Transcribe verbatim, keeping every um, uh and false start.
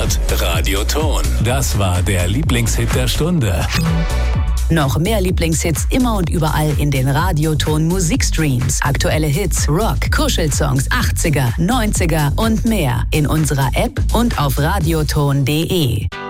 Hört Radioton. Das war der Lieblingshit der Stunde. Noch mehr Lieblingshits immer und überall in den Radioton Musikstreams. Aktuelle Hits, Rock, Kuschelsongs, achtziger, neunziger und mehr in unserer App und auf radioton punkt de.